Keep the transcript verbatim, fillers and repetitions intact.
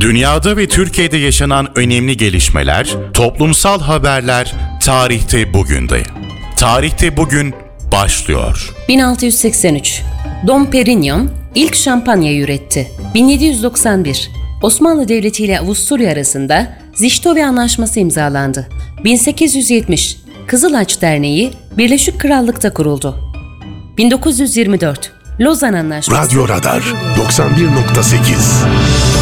Dünyada ve Türkiye'de yaşanan önemli gelişmeler, toplumsal haberler tarihte bugünde. Tarihte bugün başlıyor. bin altı yüz seksen üç Dom Perignon ilk şampanyayı üretti. bin yedi yüz doksan bir Osmanlı Devleti ile Avusturya arasında Zichtove Anlaşması imzalandı. bin sekiz yüz yetmiş Kızıl Haç Derneği Birleşik Krallık'ta kuruldu. bin dokuz yüz yirmi dört Lozan Anlaşması. Radyo Radar doksan bir nokta sekiz